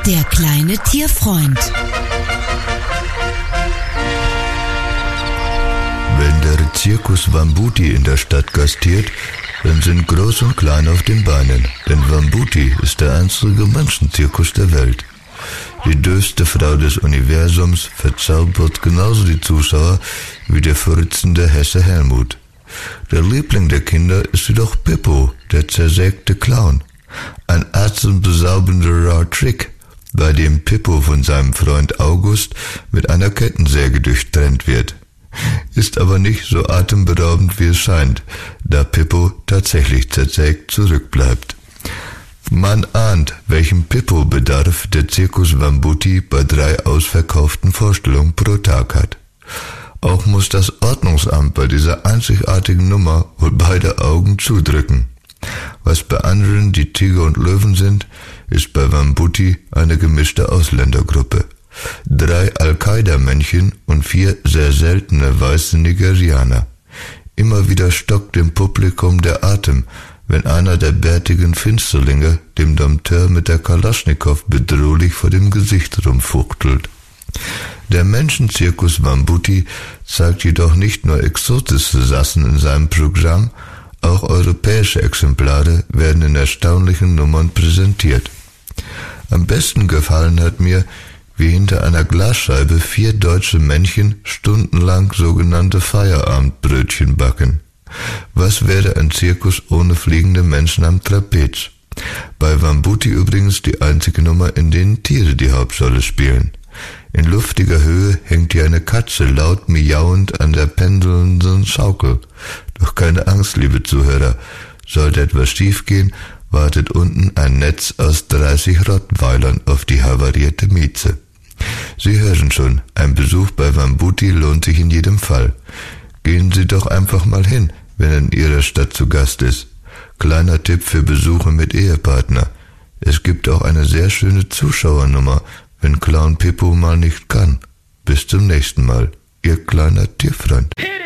Der kleine Tierfreund. Wenn der Zirkus Wambuti in der Stadt gastiert, dann sind Groß und Klein auf den Beinen, denn Wambuti ist der einzige Menschenzirkus der Welt. Die döste Frau des Universums verzaubert genauso die Zuschauer wie der verritzende Hesse Helmut. Der Liebling der Kinder ist jedoch Pippo, der zersägte Clown. Ein atemberaubender Trick, bei dem Pippo von seinem Freund August mit einer Kettensäge durchtrennt wird. Ist aber nicht so atemberaubend, wie es scheint, da Pippo tatsächlich zersägt zurückbleibt. Man ahnt, welchen Pippo-Bedarf der Zirkus Wambuti bei 3 ausverkauften Vorstellungen pro Tag hat. Auch muss das Ordnungsamt bei dieser einzigartigen Nummer wohl beide Augen zudrücken. Was bei anderen die Tiger und Löwen sind, ist bei Wambuti eine gemischte Ausländergruppe. 3 Al-Qaida-Männchen und 4 sehr seltene weiße Nigerianer. Immer wieder stockt dem Publikum der Atem, wenn einer der bärtigen Finsterlinge dem Dompteur mit der Kalaschnikow bedrohlich vor dem Gesicht rumfuchtelt. Der Menschenzirkus Wambuti zeigt jedoch nicht nur exotische Sassen in seinem Programm, auch europäische Exemplare werden in erstaunlichen Nummern präsentiert. Am besten gefallen hat mir, wie hinter einer Glasscheibe 4 deutsche Männchen stundenlang sogenannte Feierabendbrötchen backen. Was wäre ein Zirkus ohne fliegende Menschen am Trapez? Bei Wambuti übrigens die einzige Nummer, in denen Tiere die Hauptrolle spielen. In luftiger Höhe hängt hier eine Katze laut miauend an der pendelnden Schaukel. Doch keine Angst, liebe Zuhörer. Sollte etwas schiefgehen, wartet unten ein Netz aus 30 Rottweilern auf die havarierte Mieze. Sie hören schon, ein Besuch bei Wambuti lohnt sich in jedem Fall. Gehen Sie doch einfach mal hin, wenn er in Ihrer Stadt zu Gast ist. Kleiner Tipp für Besuche mit Ehepartner. Es gibt auch eine sehr schöne Zuschauernummer, wenn Clown Pippo mal nicht kann. Bis zum nächsten Mal, Ihr kleiner Tierfreund.